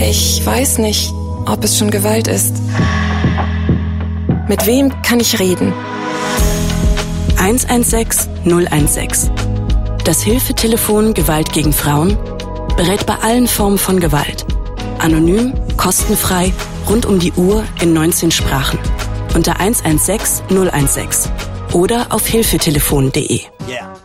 Ich weiß nicht, ob es schon Gewalt ist. Mit wem kann ich reden? 116 016. Das Hilfetelefon Gewalt gegen Frauen berät bei allen Formen von Gewalt. Anonym, kostenfrei, rund um die Uhr in 19 Sprachen. Unter 116 016 oder auf hilfetelefon.de. Yeah.